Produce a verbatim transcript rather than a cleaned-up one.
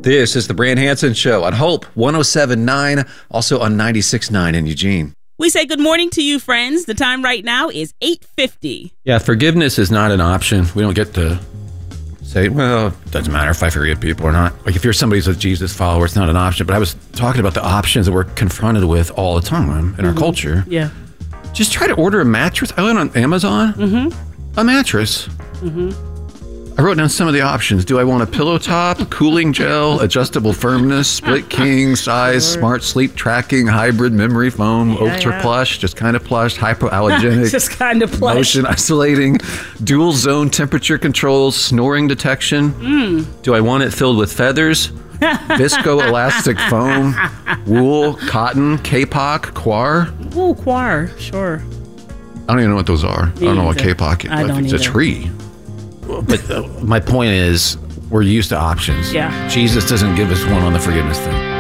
This is the Brand Hansen Show on Hope one oh seven point nine, also on ninety-six point nine in Eugene. We say good morning to you, friends. The time right now is eight fifty. Yeah, forgiveness is not an option. We don't get to say, well, it doesn't matter if I forgive people or not. Like if you're somebody who's a Jesus follower, it's not an option. But I was talking about the options that we're confronted with all the time in mm-hmm. our culture. Yeah. Just try to order a mattress. I went on Amazon. Mm-hmm. A mattress. Mm-hmm. I wrote down some of the options. Do I want a pillow top, cooling gel, adjustable firmness, split king size, sure. smart sleep tracking, hybrid memory foam, yeah, ultra yeah. plush, just kind of plush, hypoallergenic, just kind of plush, motion isolating, dual zone temperature controls, snoring detection. Mm. Do I want it filled with feathers, viscoelastic foam, wool, cotton, K-P O C, Quar? Ooh, Quar, sure. I don't even know what those are. Me I don't know what K-P O C is. I don't it's either. a tree. But uh, my point is, we're used to options. Yeah. Jesus doesn't give us one on the forgiveness thing.